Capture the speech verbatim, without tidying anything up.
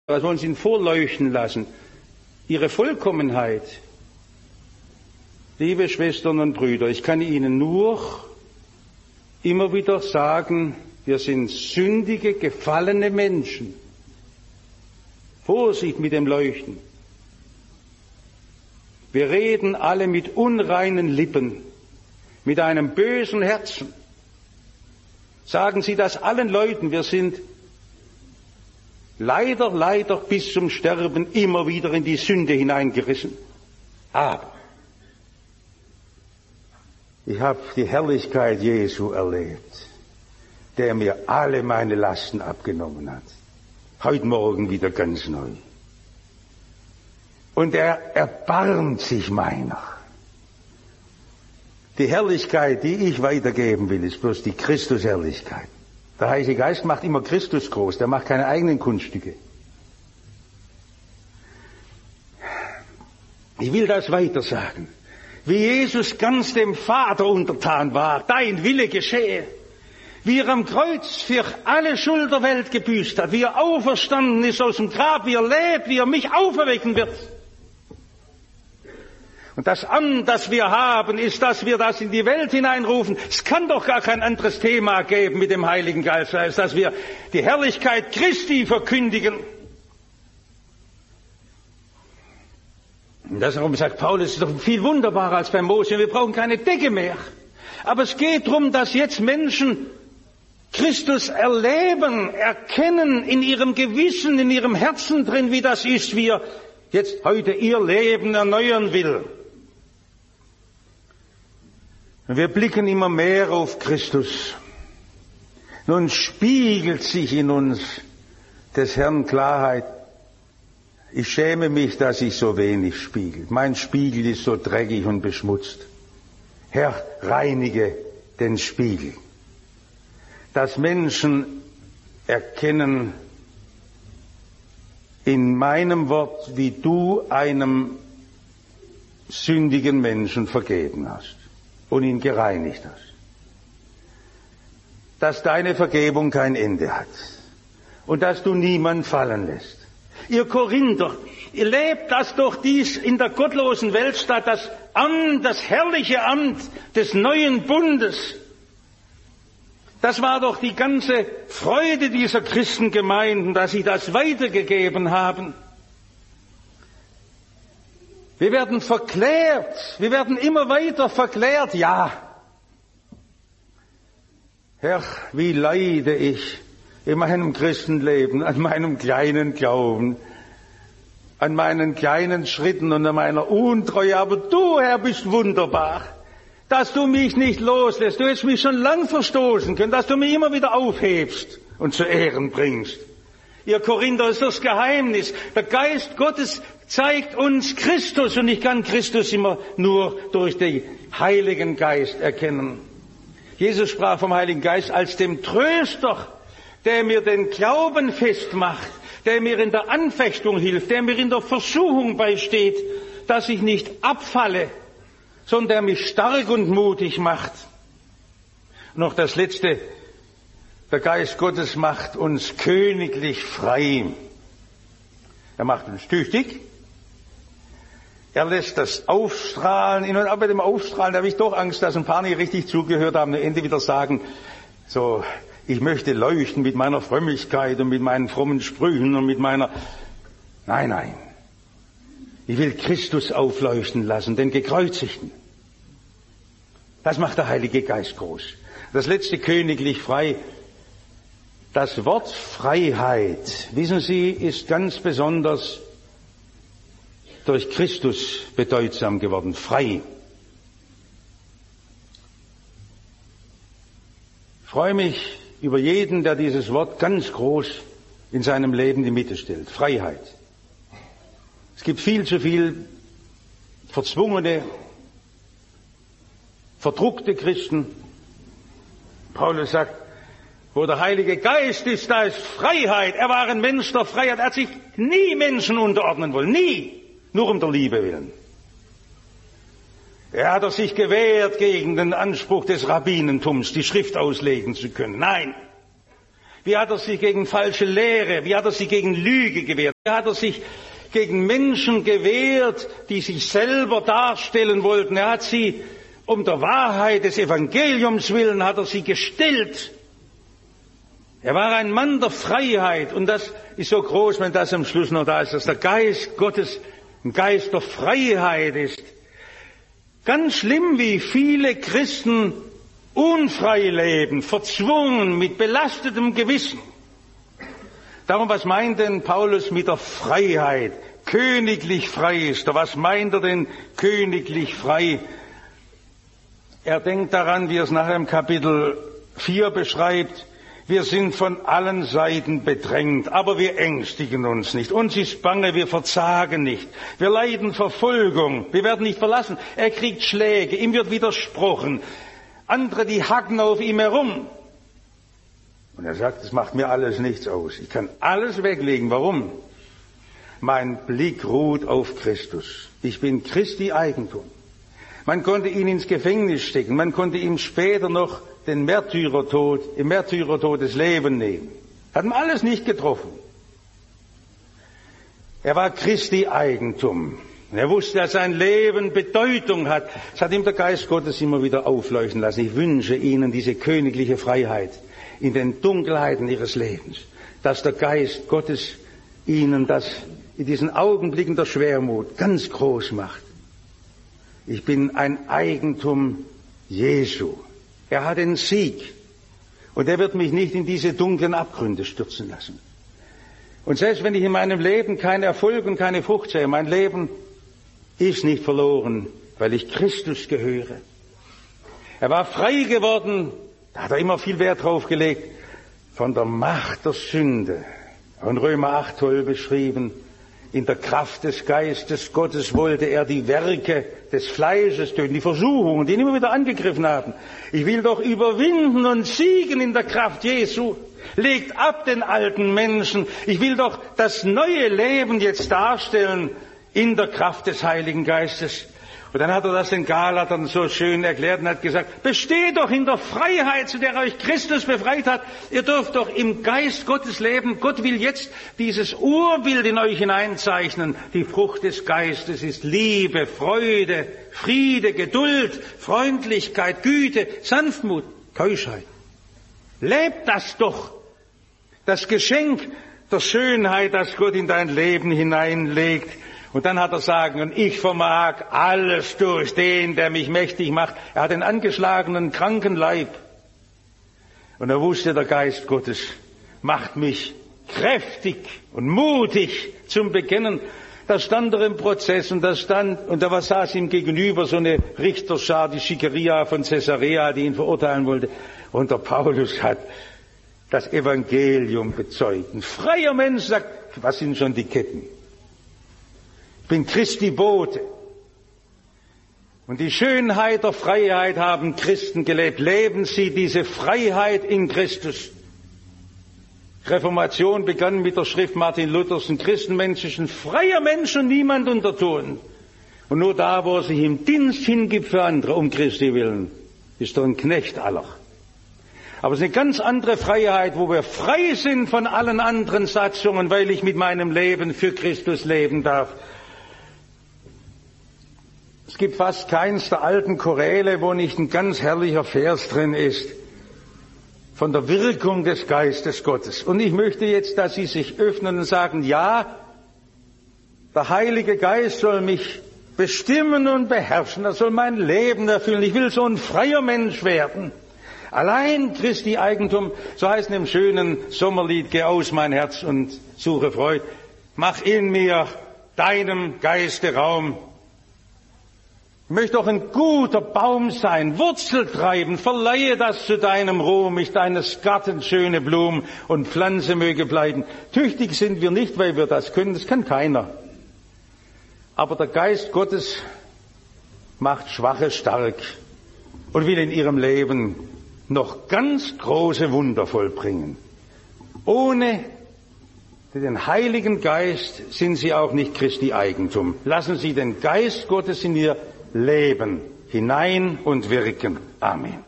Was wollen Sie ihn vorleuchten lassen? Ihre Vollkommenheit. Liebe Schwestern und Brüder, ich kann Ihnen nur immer wieder sagen, wir sind sündige, gefallene Menschen. Vorsicht mit dem Leuchten. Wir reden alle mit unreinen Lippen, mit einem bösen Herzen. Sagen Sie das allen Leuten, wir sind leider, leider bis zum Sterben immer wieder in die Sünde hineingerissen. Aber ich habe die Herrlichkeit Jesu erlebt, der mir alle meine Lasten abgenommen hat. Heute Morgen wieder ganz neu. Und er erbarmt sich meiner. Die Herrlichkeit, die ich weitergeben will, ist bloß die Christusherrlichkeit. Der Heilige Geist macht immer Christus groß, der macht keine eigenen Kunststücke. Ich will das weiter sagen. Wie Jesus ganz dem Vater untertan war, dein Wille geschehe. Wie er am Kreuz für alle Schuld der Welt gebüßt hat, wie er auferstanden ist aus dem Grab, wie er lebt, wie er mich auferwecken wird. Und das Amt, das wir haben, ist, dass wir das in die Welt hineinrufen. Es kann doch gar kein anderes Thema geben mit dem Heiligen Geist, als dass wir die Herrlichkeit Christi verkündigen. Und darum sagt Paulus, es ist doch viel wunderbarer als bei Mose. Wir brauchen keine Decke mehr. Aber es geht darum, dass jetzt Menschen Christus erleben, erkennen in ihrem Gewissen, in ihrem Herzen drin, wie das ist, wie er jetzt heute ihr Leben erneuern will. Und wir blicken immer mehr auf Christus. Nun spiegelt sich in uns des Herrn Klarheit. Ich schäme mich, dass ich so wenig spiegel. Mein Spiegel ist so dreckig und beschmutzt. Herr, reinige den Spiegel. Dass Menschen erkennen in meinem Wort, wie du einem sündigen Menschen vergeben hast und ihn gereinigt hast. Dass deine Vergebung kein Ende hat und dass du niemand fallen lässt. Ihr Korinther, ihr lebt das doch dies in der gottlosen Welt statt, das Amt, das herrliche Amt des neuen Bundes. Das war doch die ganze Freude dieser Christengemeinden, dass sie das weitergegeben haben. Wir werden verklärt, wir werden immer weiter verklärt, ja. Herr, wie leide ich in meinem Christenleben, an meinem kleinen Glauben, an meinen kleinen Schritten und an meiner Untreue. Aber du, Herr, bist wunderbar, dass du mich nicht loslässt. Du hättest mich schon lang verstoßen können, dass du mich immer wieder aufhebst und zu Ehren bringst. Ihr Korinther, ist das Geheimnis. Der Geist Gottes zeigt uns Christus und ich kann Christus immer nur durch den Heiligen Geist erkennen. Jesus sprach vom Heiligen Geist als dem Tröster, der mir den Glauben festmacht, der mir in der Anfechtung hilft, der mir in der Versuchung beisteht, dass ich nicht abfalle, sondern der mich stark und mutig macht. Noch das Letzte, der Geist Gottes macht uns königlich frei. Er macht uns tüchtig. Er lässt das Aufstrahlen in uns, aber bei dem Aufstrahlen, da habe ich doch Angst, dass ein paar nicht richtig zugehört haben und am Ende wieder sagen, so, ich möchte leuchten mit meiner Frömmigkeit und mit meinen frommen Sprüchen und mit meiner... Nein, nein. Ich will Christus aufleuchten lassen, den Gekreuzigten. Das macht der Heilige Geist groß. Das letzte königlich frei. Das Wort Freiheit, wissen Sie, ist ganz besonders durch Christus bedeutsam geworden. Frei. Ich freue mich über jeden, der dieses Wort ganz groß in seinem Leben in die Mitte stellt. Freiheit. Es gibt viel zu viel verzwungene, verdruckte Christen. Paulus sagt, wo der Heilige Geist ist, da ist Freiheit. Er war ein Mensch der Freiheit. Er hat sich nie Menschen unterordnen wollen. Nie. Nur um der Liebe willen. Er hat sich gewehrt gegen den Anspruch des Rabbinentums, die Schrift auslegen zu können. Nein. Wie hat er sich gegen falsche Lehre, wie hat er sich gegen Lüge gewehrt? Wie hat er sich gegen Menschen gewehrt, die sich selber darstellen wollten? Er hat sie um der Wahrheit des Evangeliums willen, hat er sie gestellt. Er war ein Mann der Freiheit, und das ist so groß, wenn das am Schluss noch da ist, dass der Geist Gottes ein Geist der Freiheit ist. Ganz schlimm, wie viele Christen unfrei leben, verzwungen, mit belastetem Gewissen. Darum, was meint denn Paulus mit der Freiheit? Königlich frei ist er. Was meint er denn königlich frei? Er denkt daran, wie er es nachher im Kapitel vier beschreibt. Wir sind von allen Seiten bedrängt, aber wir ängstigen uns nicht. Uns ist bange, wir verzagen nicht. Wir leiden Verfolgung, wir werden nicht verlassen. Er kriegt Schläge, ihm wird widersprochen. Andere, die hacken auf ihm herum. Und er sagt, das macht mir alles nichts aus. Ich kann alles weglegen. Warum? Mein Blick ruht auf Christus. Ich bin Christi Eigentum. Man konnte ihn ins Gefängnis stecken. Man konnte ihm später noch den Märtyrertod, im Märtyrertod das Leben nehmen. Hat ihm alles nicht getroffen. Er war Christi Eigentum. Er wusste, dass sein Leben Bedeutung hat. Das hat ihm der Geist Gottes immer wieder aufleuchten lassen. Ich wünsche Ihnen diese königliche Freiheit in den Dunkelheiten Ihres Lebens, dass der Geist Gottes Ihnen das in diesen Augenblicken der Schwermut ganz groß macht. Ich bin ein Eigentum Jesu. Er hat den Sieg. Und er wird mich nicht in diese dunklen Abgründe stürzen lassen. Und selbst wenn ich in meinem Leben keinen Erfolg und keine Frucht sehe, mein Leben ist nicht verloren, weil ich Christus gehöre. Er war frei geworden, da hat er immer viel Wert drauf gelegt, von der Macht der Sünde. In Römer acht toll beschrieben, in der Kraft des Geistes Gottes wollte er die Werke des Fleisches töten, die Versuchungen, die ihn immer wieder angegriffen haben. Ich will doch überwinden und siegen in der Kraft Jesu. Legt ab den alten Menschen. Ich will doch das neue Leben jetzt darstellen in der Kraft des Heiligen Geistes. Und dann hat er das den Galatern so schön erklärt und hat gesagt, besteht doch in der Freiheit, zu der euch Christus befreit hat. Ihr dürft doch im Geist Gottes leben. Gott will jetzt dieses Urbild in euch hineinzeichnen. Die Frucht des Geistes ist Liebe, Freude, Friede, Geduld, Freundlichkeit, Güte, Sanftmut, Keuschheit. Lebt das doch. Das Geschenk der Schönheit, das Gott in dein Leben hineinlegt. Und dann hat er sagen, und ich vermag alles durch den, der mich mächtig macht. Er hat den angeschlagenen, kranken Leib. Und er wusste, der Geist Gottes macht mich kräftig und mutig zum Bekennen. Da stand er im Prozess und da stand, und da saß ihm gegenüber so eine Richterschar, die Schikaria von Caesarea, die ihn verurteilen wollte. Und der Paulus hat das Evangelium bezeugt. Ein freier Mensch sagt, was sind schon die Ketten? Ich bin Christi Bote. Und die Schönheit der Freiheit haben Christen gelebt. Leben sie diese Freiheit in Christus. Die Reformation begann mit der Schrift Martin Luthers, ein Christenmensch ist ein freier Mensch und niemand untertun. Und nur da, wo er sich im Dienst hingibt für andere, um Christi willen, ist er ein Knecht aller. Aber es ist eine ganz andere Freiheit, wo wir frei sind von allen anderen Satzungen, weil ich mit meinem Leben für Christus leben darf. Es gibt fast keins der alten Choräle, wo nicht ein ganz herrlicher Vers drin ist, von der Wirkung des Geistes Gottes. Und ich möchte jetzt, dass Sie sich öffnen und sagen, ja, der Heilige Geist soll mich bestimmen und beherrschen, er soll mein Leben erfüllen. Ich will so ein freier Mensch werden. Allein Christi Eigentum, so heißt in dem schönen Sommerlied, geh aus mein Herz und suche Freud. Mach in mir deinem Geiste Raum. Ich möchte doch ein guter Baum sein, Wurzel treiben, verleihe das zu deinem Ruhm, ich deines Gartens schöne Blumen und Pflanze möge bleiben. Tüchtig sind wir nicht, weil wir das können, das kann keiner. Aber der Geist Gottes macht Schwache stark und will in ihrem Leben noch ganz große Wunder vollbringen. Ohne den Heiligen Geist sind sie auch nicht Christi Eigentum. Lassen Sie den Geist Gottes in ihr Leben hinein und wirken. Amen.